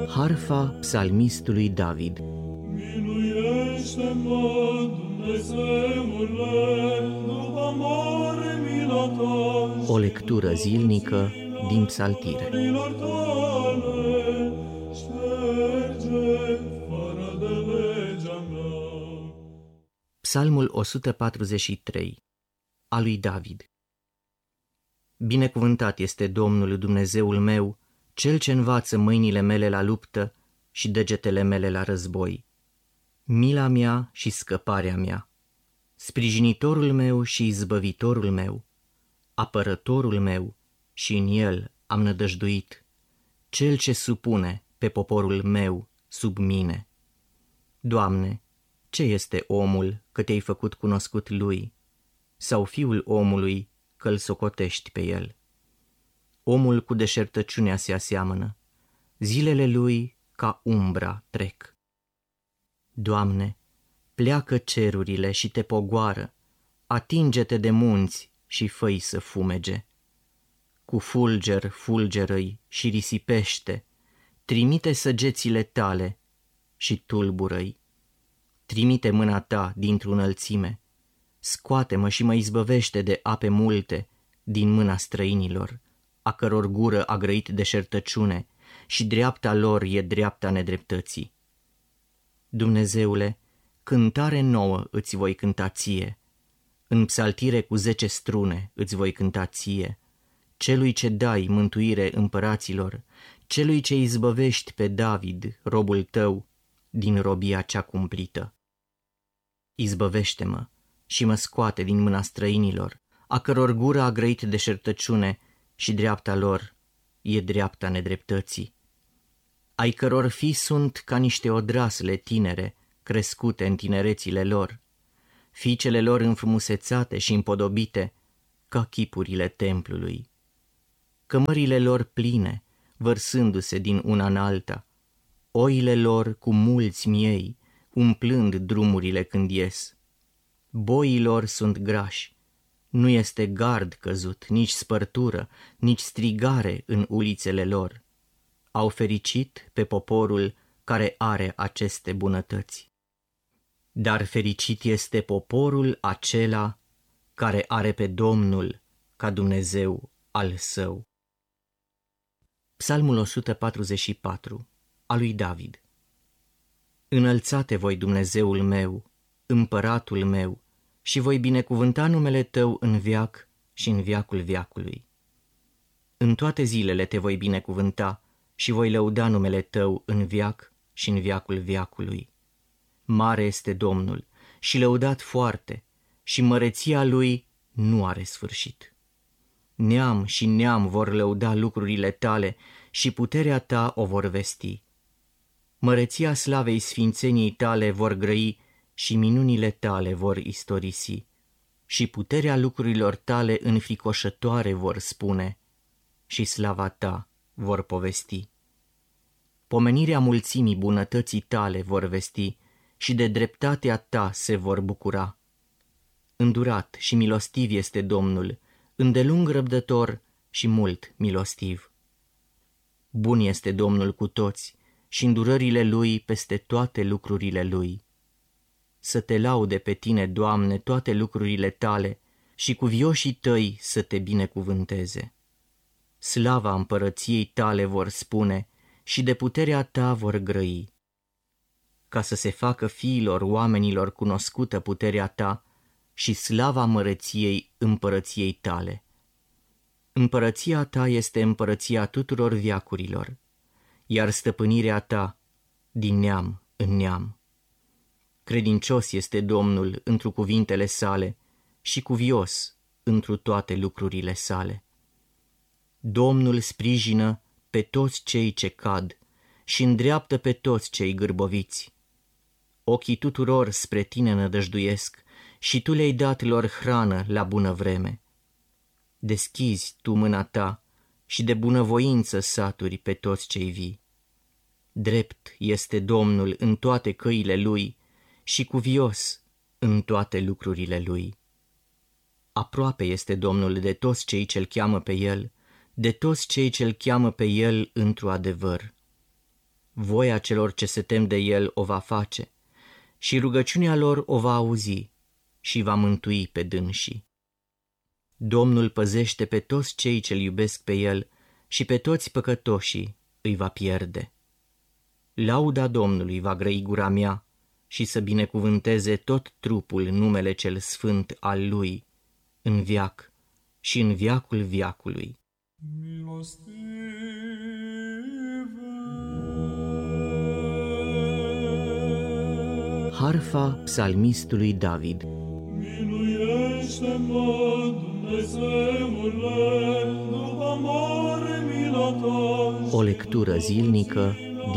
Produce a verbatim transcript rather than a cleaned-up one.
Harfa psalmistului David. Miluiește-mă, Dumnezeule, după mare mila ta. O lectură zilnică din Psaltire. Milor tale, șterge fără de legea mea. Psalmul o sută patruzeci și trei, al lui David. Binecuvântat este Domnul Dumnezeul meu, Cel ce învață mâinile mele la luptă și degetele mele la război. Mila mea și scăparea mea, sprijinitorul meu și izbăvitorul meu, apărătorul meu, și în el am nădăjduit, Cel ce supune pe poporul meu sub mine. Doamne, ce este omul că te-ai făcut cunoscut lui, sau fiul omului că îl socotești pe el? Omul cu deșertăciunea se aseamănă, zilele lui ca umbra trec. Doamne, pleacă cerurile și te pogoară, atinge-te de munți și fă-i să fumege. Cu fulger fulgeră-i și risipește, trimite săgețile tale și tulbură-i. Trimite mâna ta dintr-o înălțime, scoate-mă și mă izbăvește de ape multe din mâna străinilor, a căror gură a grăit deșertăciune și dreapta lor e dreapta nedreptății. Dumnezeule, cântare nouă îți voi cânta ție, în psaltire cu zece strune îți voi cânta ție, celui ce dai mântuire împăraților, celui ce izbăvești pe David, robul tău, din robia cea cumplită. Izbăvește-mă și mă scoate din mâna străinilor, a căror gură a grăit deșertăciune și dreapta lor e dreapta nedreptății, ai căror fii sunt ca niște odrasle tinere, crescute în tinerețile lor, fiicele lor înfrumusețate și împodobite ca chipurile templului, cămările lor pline, vărsându-se din una în alta, oile lor cu mulți miei, umplând drumurile când ies. Boii lor sunt grași, nu este gard căzut, nici spărtură, nici strigare în ulițele lor. Au fericit pe poporul care are aceste bunătăți. Dar fericit este poporul acela care are pe Domnul ca Dumnezeu al său. Psalmul o sută patruzeci și patru, al lui David. Înălțate voi, Dumnezeul meu, împăratul meu, și voi binecuvânta numele tău în veac și în veacul veacului. În toate zilele te voi binecuvânta și voi lăuda numele tău în veac și în veacul veacului. Mare este Domnul și lăudat foarte, și măreția lui nu are sfârșit. Neam și neam vor lăuda lucrurile tale și puterea ta o vor vesti. Măreția slavei sfințeniei tale vor grăi și minunile tale vor istorisi, și puterea lucrurilor tale înfricoșătoare vor spune, și slava ta vor povesti. Pomenirea mulțimii bunătății tale vor vesti, și de dreptatea ta se vor bucura. Îndurat și milostiv este Domnul, îndelung răbdător și mult milostiv. Bun este Domnul cu toți și îndurările lui peste toate lucrurile lui. Să te laude pe tine, Doamne, toate lucrurile tale și cuvioșii tăi să te binecuvânteze. Slava împărăției tale vor spune și de puterea ta vor grăi. Ca să se facă fiilor oamenilor cunoscută puterea ta și slava măreției împărăției tale. Împărăția ta este împărăția tuturor veacurilor, iar stăpânirea ta din neam în neam. Credincios este Domnul întru cuvintele sale și cuvios întru toate lucrurile sale. Domnul sprijină pe toți cei ce cad și îndreaptă pe toți cei gârboviți. Ochii tuturor spre tine nădăjduiesc și tu le-ai dat lor hrană la bună vreme. Deschizi tu mâna ta și de bunăvoință saturi pe toți cei vii. Drept este Domnul în toate căile lui și cuvios în toate lucrurile lui. Aproape este Domnul de toți cei ce-l cheamă pe el, de toți cei ce-l cheamă pe el într-o adevăr. voia celor ce se tem de el o va face și rugăciunea lor o va auzi și va mântui pe dânsii. Domnul păzește pe toți cei ce-L iubesc pe El și pe toți păcătoșii îi va pierde. Lauda Domnului va grăi gura mea și să binecuvânteze tot trupul numele cel sfânt al Lui, în veac și în veacul veacului. Milostive. Harfa psalmistului David. Miluiește-mă, Dumnezeule, după mare mila ta. O lectură zilnică